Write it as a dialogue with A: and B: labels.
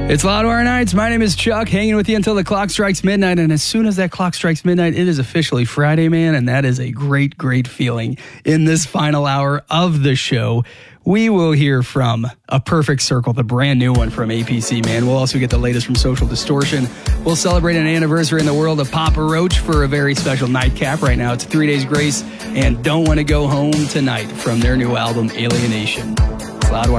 A: It's Loudwire Nights. My name is Chuck, hanging with you until the clock strikes midnight. And as soon as that clock strikes midnight, it is officially Friday, man. And that is a great, great feeling. In this final hour of the show, we will hear from A Perfect Circle, the brand new one from APC, man. We'll also get the latest from Social Distortion. We'll celebrate an anniversary in the world of Papa Roach for a very special nightcap. Right now, it's 3 Days Grace and Don't Want to Go Home Tonight from their new album, Alienation. It's Loudwire.